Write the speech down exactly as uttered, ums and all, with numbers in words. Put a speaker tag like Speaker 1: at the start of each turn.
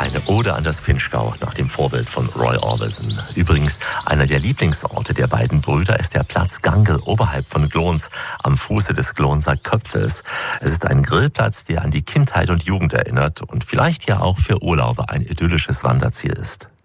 Speaker 1: Eine Ode an das Vinschgau nach dem Vorbild von Roy Orbison. Übrigens, einer der Lieblingsorte der beiden Brüder ist der Platz Gangl oberhalb von Glons, am Fuße des Glonser Köpfes. Es ist ein Grillplatz, der an die Kindheit und Jugend erinnert und vielleicht ja auch für Urlauber ein idyllisches Wanderziel ist.